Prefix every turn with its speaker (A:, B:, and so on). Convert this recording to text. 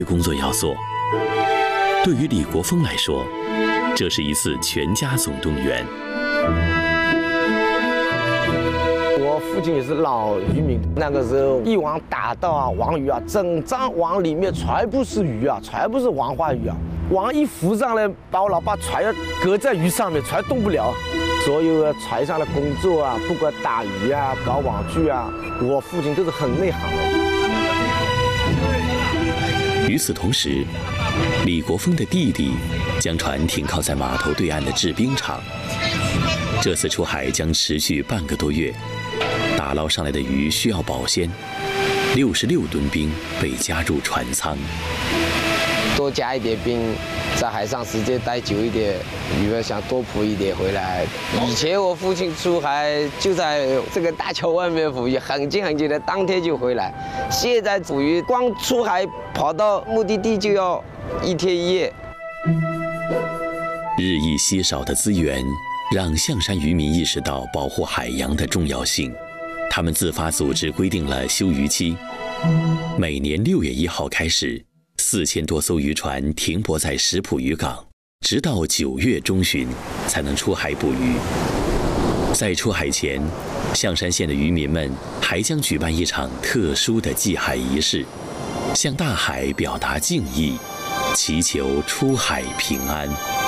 A: 工作要做。对于李国峰来说，这是一次全家总动员。
B: 我父亲也是老渔民，那个时候一网打到啊，网鱼啊，整张网里面全部是鱼啊，全部是王花鱼啊。网一浮上来，把我老爸船要搁在鱼上面，船动不了。所有船上的工作啊，不管打鱼啊、搞网具啊，我父亲都是很内行的。
A: 与此同时，李国峰的弟弟将船停靠在码头对岸的制冰厂。这次出海将持续半个多月，打捞上来的鱼需要保鲜，66吨冰被加入船舱。
B: 多加一点冰，在海上时间待久一点，鱼们想多捕一点回来。以前我父亲出海就在这个大桥外面捕鱼，很近很近的，当天就回来。现在捕鱼光出海跑到目的地就要1天1夜。
A: 日益稀少的资源让象山渔民意识到保护海洋的重要性，他们自发组织规定了休渔期，每年6月1号开始，4000多艘渔船停泊在石浦渔港，直到9月中旬才能出海捕鱼。在出海前，象山县的渔民们还将举办一场特殊的祭海仪式，向大海表达敬意，祈求出海平安。